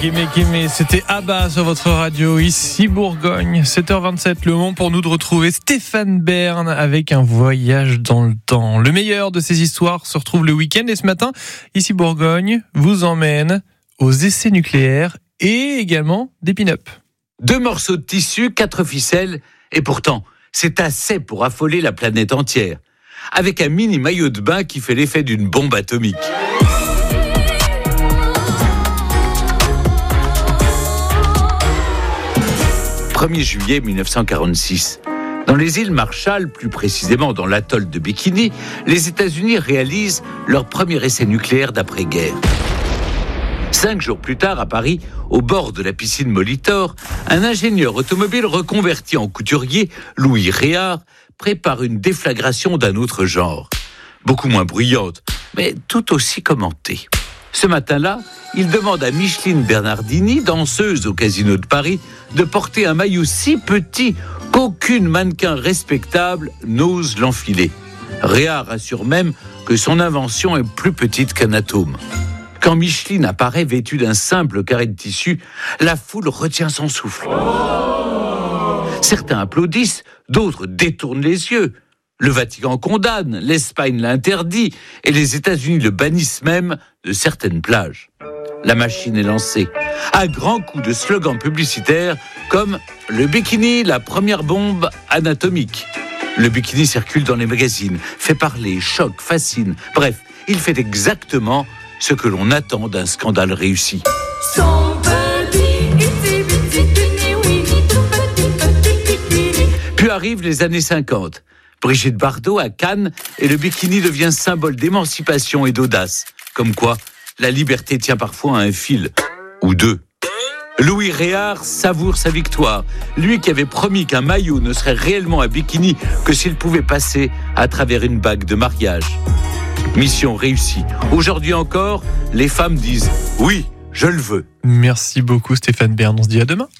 Gimme, c'était Abba sur votre radio, ici Bourgogne, 7h27, le moment pour nous de retrouver Stéphane Bern avec un voyage dans le temps. Le meilleur de ces histoires se retrouve le week-end et ce matin, ici Bourgogne vous emmène aux essais nucléaires et également des pin-up. 2 morceaux de tissu, 4 ficelles, et pourtant, c'est assez pour affoler la planète entière. Avec un mini maillot de bain qui fait l'effet d'une bombe atomique. 1er juillet 1946. Dans les îles Marshall, plus précisément dans l'atoll de Bikini, les États-Unis réalisent leur premier essai nucléaire d'après-guerre. 5 jours plus tard, à Paris, au bord de la piscine Molitor, un ingénieur automobile reconverti en couturier, Louis Réard, prépare une déflagration d'un autre genre. Beaucoup moins bruyante, mais tout aussi commentée. Ce matin-là, il demande à Micheline Bernardini, danseuse au Casino de Paris, de porter un maillot si petit qu'aucune mannequin respectable n'ose l'enfiler. Réard assure même que son invention est plus petite qu'un atome. Quand Micheline apparaît vêtue d'un simple carré de tissu, la foule retient son souffle. Certains applaudissent, d'autres détournent les yeux. Le Vatican condamne, l'Espagne l'interdit et les États-Unis le bannissent même de certaines plages. La machine est lancée, à grands coups de slogans publicitaires comme « Le bikini, la première bombe atomique ». Le bikini circule dans les magazines, fait parler, choque, fascine. Bref, il fait exactement ce que l'on attend d'un scandale réussi. Puis arrivent les années 50. Brigitte Bardot à Cannes et le bikini devient symbole d'émancipation et d'audace. Comme quoi, la liberté tient parfois à un fil, ou 2. Louis Réard savoure sa victoire. Lui qui avait promis qu'un maillot ne serait réellement un bikini que s'il pouvait passer à travers une bague de mariage. Mission réussie. Aujourd'hui encore, les femmes disent « Oui, je le veux ». Merci beaucoup Stéphane Bern, on se dit à demain.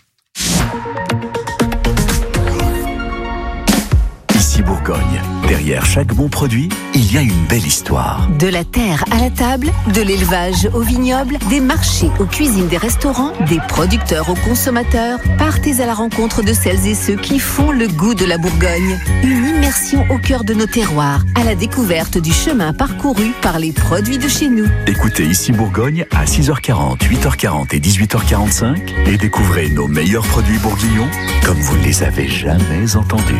Ici Bourgogne. Derrière chaque bon produit, il y a une belle histoire. De la terre à la table, de l'élevage au vignoble, des marchés aux cuisines des restaurants, des producteurs aux consommateurs, partez à la rencontre de celles et ceux qui font le goût de la Bourgogne. Une immersion au cœur de nos terroirs, à la découverte du chemin parcouru par les produits de chez nous. Écoutez Ici Bourgogne à 6h40, 8h40 et 18h45 et découvrez nos meilleurs produits bourguignons comme vous ne les avez jamais entendus.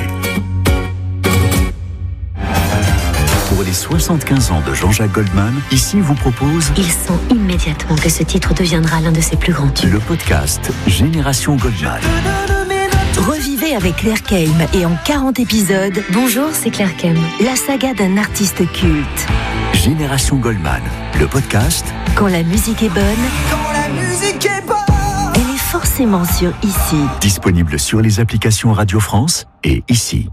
Pour les 75 ans de Jean-Jacques Goldman, Ici vous propose... Il sent immédiatement que ce titre deviendra l'un de ses plus grands tubes. Le podcast Génération Goldman. Revivez avec Claire Keim et en 40 épisodes, Bonjour, c'est Claire Keim. la saga d'un artiste culte. Génération Goldman, le podcast... Quand la musique est bonne, elle est forcément sur Ici. Disponible sur les applications Radio France et Ici.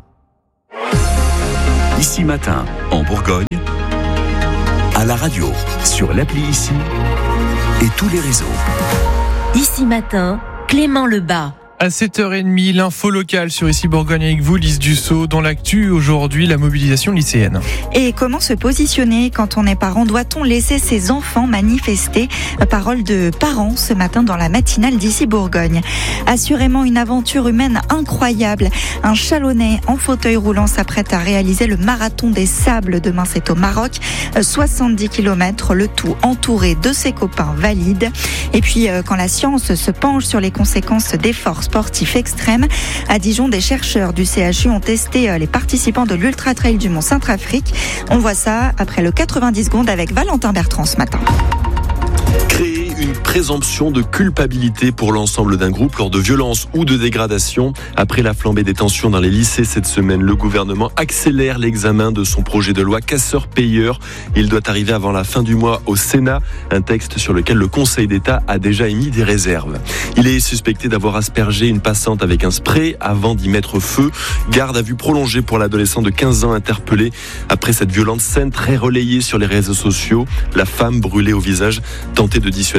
Ici Matin, en Bourgogne, à la radio, sur l'appli Ici et tous les réseaux. Ici Matin, Clément Lebas. À 7h30, l'info locale sur Ici Bourgogne avec vous, Lise Dussault. Dans l'actu aujourd'hui, la mobilisation lycéenne. Et comment se positionner quand on est parent? Doit-on laisser ses enfants manifester? Parole de parents ce matin dans la matinale d'Ici Bourgogne. Assurément une aventure humaine incroyable. Un Chalonnais en fauteuil roulant s'apprête à réaliser le marathon des sables. Demain, c'est au Maroc. 70 km, le tout entouré de ses copains valides. Et puis, quand la science se penche sur les conséquences d'efforts sportifs extrêmes, à Dijon, des chercheurs du CHU ont testé les participants de l'Ultra Trail du Mont Sainte-Afrique. On voit ça après le 90 secondes avec Valentin Bertrand ce matin. Créer une présomption de culpabilité pour l'ensemble d'un groupe lors de violences ou de dégradations. Après la flambée des tensions dans les lycées cette semaine, le gouvernement accélère l'examen de son projet de loi casseur-payeur. Il doit arriver avant la fin du mois au Sénat, un texte sur lequel le Conseil d'État a déjà émis des réserves. Il est suspecté d'avoir aspergé une passante avec un spray avant d'y mettre feu. Garde à vue prolongée pour l'adolescent de 15 ans interpellé après cette violente scène très relayée sur les réseaux sociaux. La femme brûlée au visage tentait de dissuader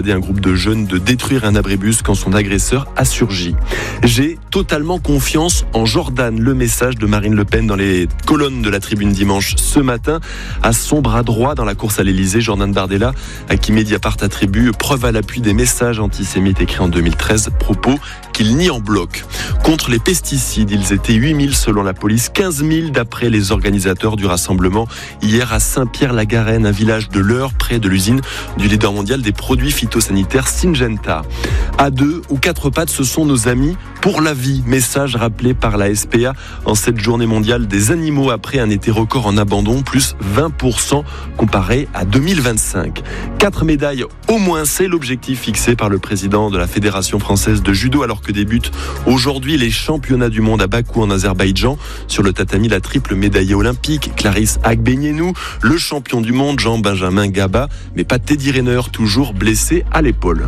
demandé à un groupe de jeunes de détruire un abribus quand son agresseur a surgi. J'ai totalement confiance en Jordan. Le message de Marine Le Pen dans les colonnes de la Tribune dimanche ce matin. À son bras droit dans la course à l'Elysée, Jordan Bardella, à qui Mediapart attribue preuve à l'appui des messages antisémites écrits en 2013, propos qu'il nie en bloc. Contre les pesticides, ils étaient 8000 selon la police, 15 000 d'après les organisateurs du rassemblement hier à Saint-Pierre-la-Garenne, un village de l'Eure, près de l'usine du leader mondial des produits phytosanitaires Syngenta. À 2 ou 4 pattes, ce sont nos amis pour la vie. Message rappelé par la SPA en cette journée mondiale des animaux après un été record en abandon, plus 20% comparé à 2025. 4 médailles au moins, c'est l'objectif fixé par le président de la Fédération française de judo alors que débutent aujourd'hui les championnats du monde à Bakou en Azerbaïdjan. Sur le tatami, la triple médaillée olympique Clarisse Agbenienou, le champion du monde Jean-Benjamin Gaba, mais pas Teddy Riner, toujours blessé à l'épaule.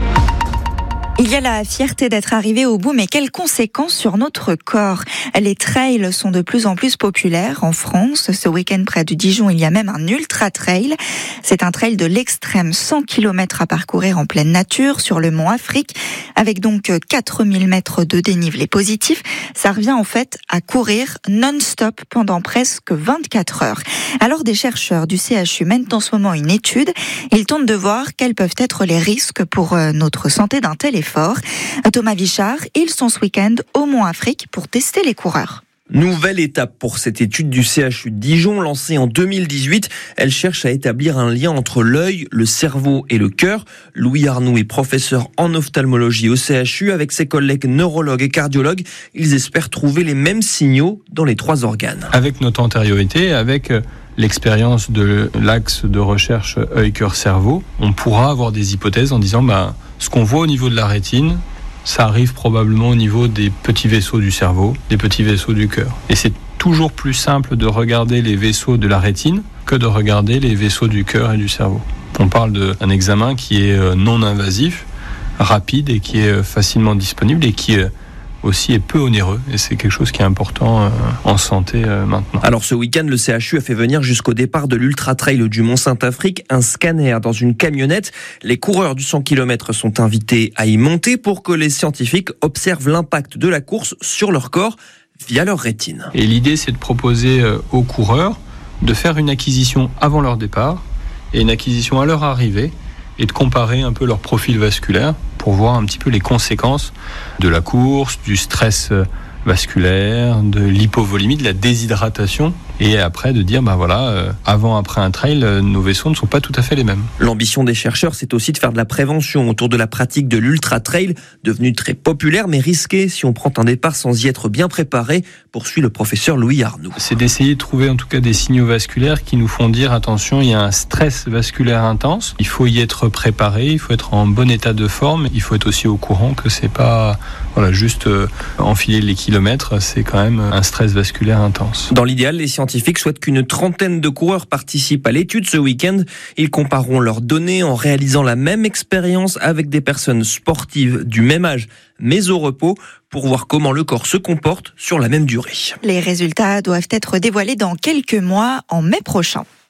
Il y a la fierté d'être arrivé au bout, mais quelles conséquences sur notre corps ? Les trails sont de plus en plus populaires en France. Ce week-end, près de Dijon, il y a même un ultra trail. C'est un trail de l'extrême, 100 km à parcourir en pleine nature sur le mont Afrique, avec donc 4000 mètres de dénivelé positif. Ça revient en fait à courir non-stop pendant presque 24 heures. Alors des chercheurs du CHU mènent en ce moment une étude. Ils tentent de voir quels peuvent être les risques pour notre santé d'un tel effort. Thomas Vichard, ils sont ce week-end au Mont Afrique pour tester les coureurs. Nouvelle étape pour cette étude du CHU de Dijon, lancée en 2018. Elle cherche à établir un lien entre l'œil, le cerveau et le cœur. Louis Arnoux est professeur en ophtalmologie au CHU. Avec ses collègues neurologues et cardiologues, ils espèrent trouver les mêmes signaux dans les 3 organes. Avec notre antériorité, avec l'expérience de l'axe de recherche œil-cœur-cerveau, on pourra avoir des hypothèses en disant ce qu'on voit au niveau de la rétine, ça arrive probablement au niveau des petits vaisseaux du cerveau, des petits vaisseaux du cœur. Et c'est toujours plus simple de regarder les vaisseaux de la rétine que de regarder les vaisseaux du cœur et du cerveau. On parle d'un examen qui est non invasif, rapide et qui est facilement disponible et qui aussi est peu onéreux, et c'est quelque chose qui est important en santé maintenant. Alors ce week-end, le CHU a fait venir jusqu'au départ de l'Ultra-Trail du Mont-Saint-Afrique un scanner dans une camionnette. Les coureurs du 100 km sont invités à y monter pour que les scientifiques observent l'impact de la course sur leur corps via leur rétine. Et l'idée, c'est de proposer aux coureurs de faire une acquisition avant leur départ et une acquisition à leur arrivée, et de comparer un peu leur profil vasculaire pour voir un petit peu les conséquences de la course, du stress vasculaire, de l'hypovolémie, de la déshydratation, et après de dire avant, après un trail, nos vaisseaux ne sont pas tout à fait les mêmes. L'ambition des chercheurs, c'est aussi de faire de la prévention autour de la pratique de l'ultra-trail, devenue très populaire mais risquée si on prend un départ sans y être bien préparé, poursuit le professeur Louis Arnoux. C'est d'essayer de trouver en tout cas des signaux vasculaires qui nous font dire attention, il y a un stress vasculaire intense, il faut y être préparé, il faut être en bon état de forme, il faut être aussi au courant que c'est pas juste enfiler les kilomètres, c'est quand même un stress vasculaire intense. Dans l'idéal, les scientifiques souhaitent qu'une 30aine de coureurs participent à l'étude ce week-end. Ils compareront leurs données en réalisant la même expérience avec des personnes sportives du même âge, mais au repos, pour voir comment le corps se comporte sur la même durée. Les résultats doivent être dévoilés dans quelques mois, en mai prochain.